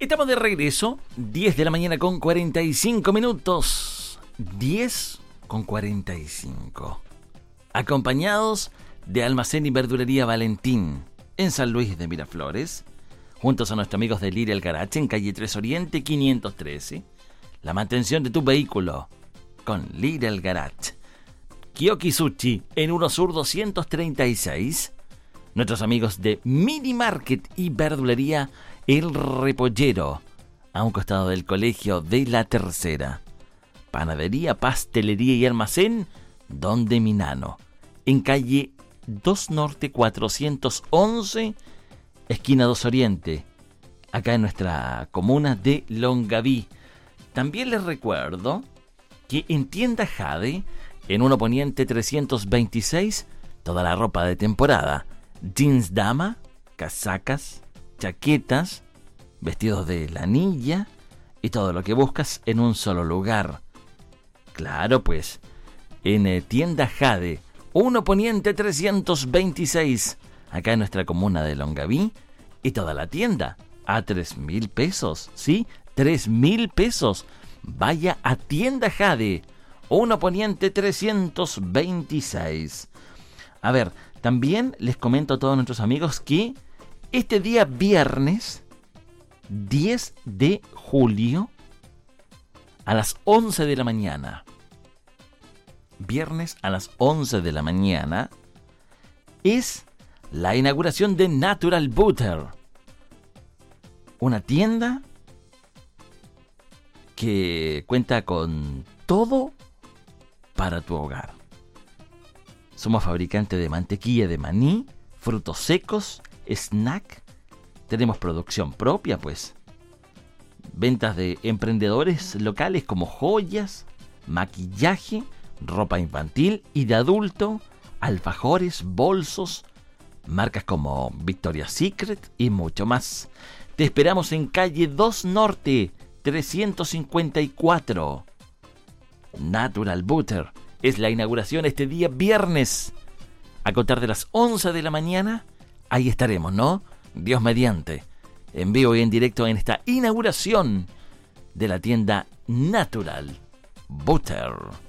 Estamos de regreso, 10 de la mañana con 45 minutos. 10 con 45. Acompañados de Almacén y Verdulería Valentín, en San Luis de Miraflores, juntos a nuestros amigos de Lidl Garage, en calle 3 Oriente 513. La mantención de tu vehículo con Lidl Garage. Kiyoki Sushi, en Uno Sur 236. Nuestros amigos de Mini Market y Verdulería El Repollero, a un costado del Colegio de la Tercera. Panadería, pastelería y almacén Don de Minano, en calle 2 Norte 411, esquina 2 Oriente, acá en nuestra comuna de Longaví. También les recuerdo que en Tienda Jade, en Uno Poniente 326, toda la ropa de temporada, jeans dama, casacas, chaquetas, vestidos de lanilla y todo lo que buscas en un solo lugar. Claro, pues, en Tienda Jade, Uno Poniente 326, acá en nuestra comuna de Longaví, y toda la tienda a 3,000 pesos, ¿sí? 3,000 pesos. Vaya a Tienda Jade, Uno Poniente 326. A ver, también les comento a todos nuestros amigos que este día viernes 10 de julio a las 11 de la mañana, viernes a las 11 de la mañana, es la inauguración de Natural Butter, una tienda que cuenta con todo para tu hogar. Somos fabricantes de mantequilla de maní, frutos secos, snack. Tenemos producción propia, pues. Ventas de emprendedores locales como joyas, maquillaje, ropa infantil y de adulto, alfajores, bolsos, marcas como Victoria's Secret y mucho más. Te esperamos en calle 2 Norte 354. Natural Butter. Es la inauguración este día viernes. A contar de las 11 de la mañana, ahí estaremos, ¿no? Dios mediante. En vivo y en directo en esta inauguración de la tienda Natural Butter.